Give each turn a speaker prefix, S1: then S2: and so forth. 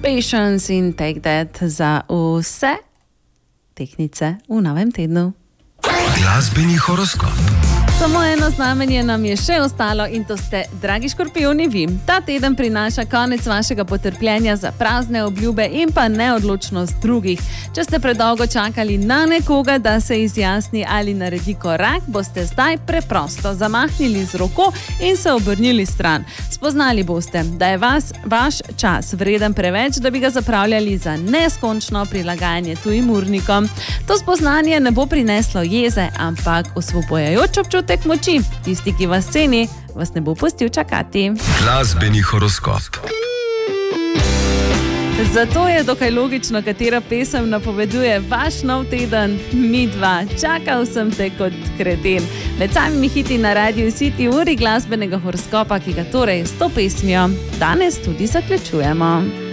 S1: Patience in Take That za vse tehnice v novem tednu.
S2: Glasbeni horoskop.
S1: Samo eno znamenje nam je še ostalo in to ste, dragi škorpijoni, vi. Ta teden prinaša konec vašega potrpljenja za prazne obljube in pa neodločnost drugih. Če ste predolgo čakali na nekoga, da se izjasni ali naredi korak, boste zdaj preprosto zamahnili z roko in se obrnili stran. Spoznali boste, da je vaš čas vreden preveč, da bi ga zapravljali za neskončno prilagajanje tujim urnikom. To spoznanje ne bo prineslo jeze, ampak osvobojajoč občutek moči. Tisti, ki vas ceni, vas ne bo pustil čakati.
S2: Glasbeni horoskop.
S1: Zato je dokaj logično, katera pesem napoveduje vaš nov teden. Midva, čakal sem te kot kreten. Med samimi hiti na Radiu City uri glasbenega horoskopa, ki ga torej s to pesmijo danes tudi zaključujemo.